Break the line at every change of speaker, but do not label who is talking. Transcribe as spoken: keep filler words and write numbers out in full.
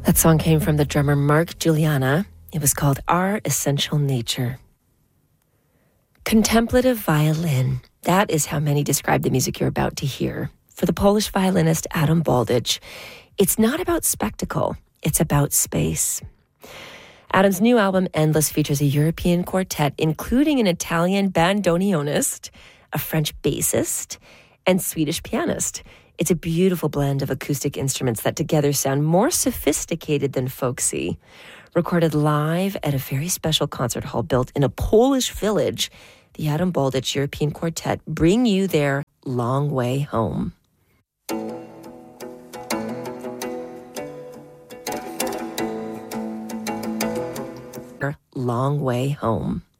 That song came from the drummer Mark Juliana. It was called Our Essential Nature. Contemplative violin. That is how many describe the music you're about to hear. For the Polish violinist Adam Baldich, it's not about spectacle, it's about space. Adam's new album, Endless, features a European quartet, including an Italian bandoneonist, a French bassist, and Swedish pianist. It's a beautiful blend of acoustic instruments that together sound more sophisticated than folksy. Recorded live at a very special concert hall built in a Polish village, the Adam Baldich European Quartet bring you their Long Way Home. Long Way Home.